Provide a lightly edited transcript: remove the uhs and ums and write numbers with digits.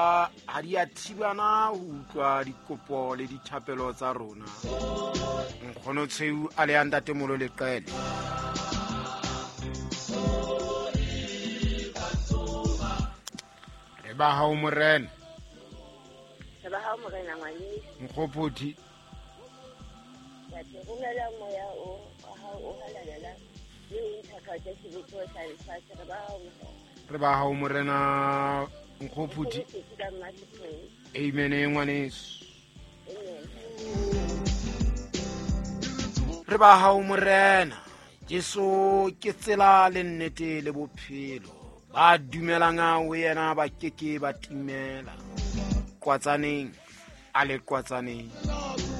ha di a thibana ho utlwa dikopo le dithapelo tsa rona. Nkgono Tsheu a le ntate Molo Leqele. Re ba hao morena. Re ba hao morena ngwane. Nkgopoti. Ya te romela moya o ha o halalela. Le nthaka tse sebetso sa lefatshe re ba hao morena. Re ba hao morena Nkgopoti. Amen ngwaneso. Re ba hao morena. Jesu ke tsela le nnete le bophelo. Ba dumelang ho yena ba keke ba timela. Kwatsaneng a le kwatsaneng.